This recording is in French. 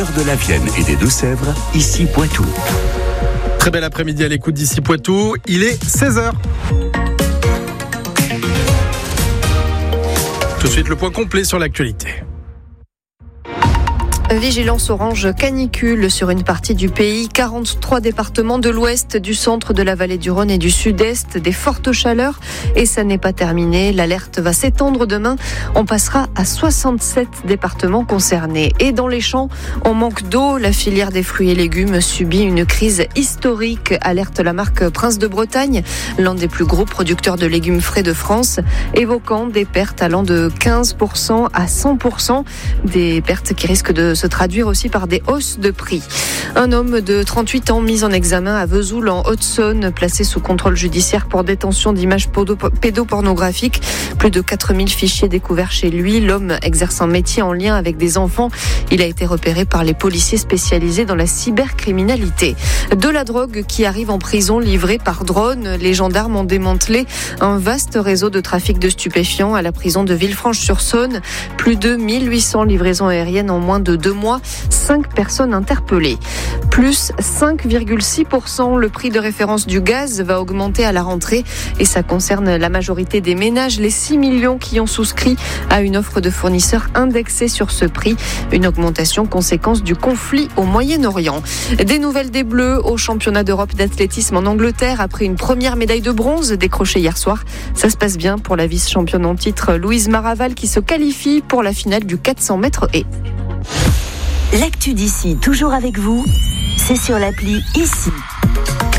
De la Vienne et des Deux-Sèvres, ici Poitou. Très bel après-midi à l'écoute d'ici Poitou, il est 16h. Tout de suite le point complet sur l'actualité. Vigilance orange canicule sur une partie du pays. 43 départements de l'ouest, du centre, de la vallée du Rhône et du sud-est. Des fortes chaleurs et ça n'est pas terminé. L'alerte va s'étendre demain. On passera à 67 départements concernés. Et dans les champs, on manque d'eau. La filière des fruits et légumes subit une crise historique, alerte la marque Prince de Bretagne, l'un des plus gros producteurs de légumes frais de France, évoquant des pertes allant de 15% à 100%. Des pertes qui risquent de se traduire aussi par des hausses de prix. Un homme de 38 ans mis en examen à Vesoul en Haute-Saône, placé sous contrôle judiciaire pour détention d'images pédopornographiques. Plus de 4000 fichiers découverts chez lui. L'homme exerce un métier en lien avec des enfants. Il a été repéré par les policiers spécialisés dans la cybercriminalité. De la drogue qui arrive en prison livrée par drone. Les gendarmes ont démantelé un vaste réseau de trafic de stupéfiants à la prison de Villefranche-sur-Saône. Plus de 1800 livraisons aériennes en moins de 2 mois. 5 personnes interpellées. Plus 5,6%. Le prix de référence du gaz va augmenter à la rentrée et ça concerne la majorité des ménages. Les 6 millions qui ont souscrit à une offre de fournisseurs indexée sur ce prix. Une augmentation conséquence du conflit au Moyen-Orient. Des nouvelles des Bleus au championnat d'Europe d'athlétisme en Angleterre après une première médaille de bronze décrochée hier soir. Ça se passe bien pour la vice-championne en titre Louise Maraval qui se qualifie pour la finale du 400 mètres haies. L'actu d'ici, toujours avec vous, c'est sur l'appli ICI.